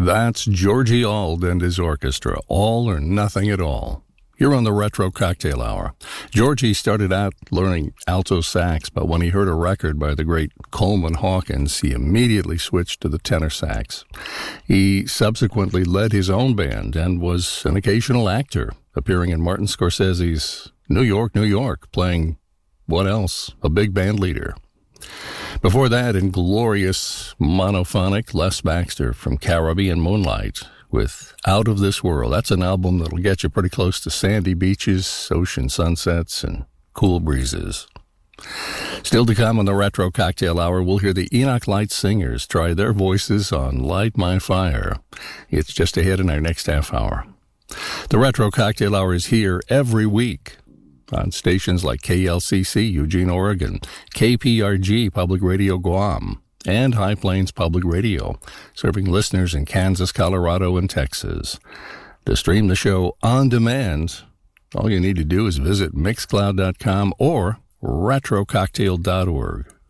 That's Georgie Auld and his orchestra, All or Nothing at All. Here on the Retro Cocktail Hour. Georgie started out learning alto sax, but when he heard a record by the great Coleman Hawkins, he immediately switched to the tenor sax. He subsequently led his own band and was an occasional actor, appearing in Martin Scorsese's New York, New York, playing, what else, a big band leader. Before that, in glorious monophonic, Les Baxter from Caribbean Moonlight with Out of This World. That's an album that'll get you pretty close to sandy beaches, ocean sunsets, and cool breezes. Still to come on the Retro Cocktail Hour, we'll hear the Enoch Light Singers try their voices on Light My Fire. It's just ahead in our next half hour. The Retro Cocktail Hour is here every week on stations like KLCC, Eugene, Oregon, KPRG, Public Radio, Guam, and High Plains Public Radio, serving listeners in Kansas, Colorado, and Texas. To stream the show on demand, all you need to do is visit Mixcloud.com or RetroCocktail.org.